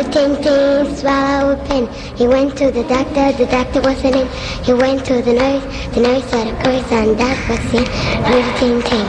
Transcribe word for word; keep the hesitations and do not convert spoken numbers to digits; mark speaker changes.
Speaker 1: Tin Tin, swallow a pin. He went to the doctor, the doctor wasn't in. He went to the nurse, the nurse said of course, and that was it. Tin Tin.